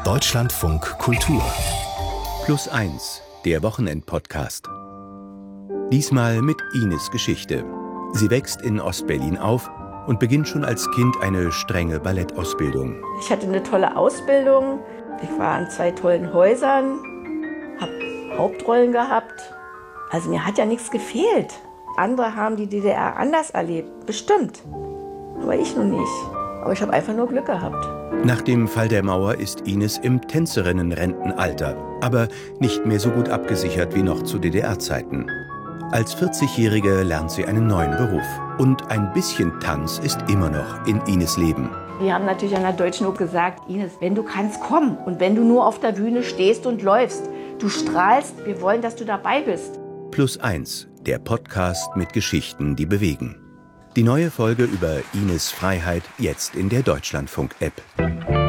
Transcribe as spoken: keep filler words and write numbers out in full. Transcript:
Deutschlandfunk Kultur. Plus eins, der Wochenend-Podcast. Diesmal mit Ines Geschichte. Sie wächst in Ostberlin auf und beginnt schon als Kind eine strenge Ballettausbildung. Ich hatte eine tolle Ausbildung. Ich war in zwei tollen Häusern, habe Hauptrollen gehabt. Also mir hat ja nichts gefehlt. Andere haben die D D R anders erlebt, bestimmt. Aber ich nun nicht. Aber ich habe einfach nur Glück gehabt. Nach dem Fall der Mauer ist Ines im Tänzerinnen-Rentenalter, aber nicht mehr so gut abgesichert wie noch zu D D R-Zeiten. Als vierzigjährige lernt sie einen neuen Beruf. Und ein bisschen Tanz ist immer noch in Ines Leben. Wir haben natürlich an der Deutschen Oper gesagt, Ines, wenn du kannst, komm. Und wenn du nur auf der Bühne stehst und läufst, du strahlst, wir wollen, dass du dabei bist. Plus eins, der Podcast mit Geschichten, die bewegen. Die neue Folge über Ines Freiheit jetzt in der Deutschlandfunk-App.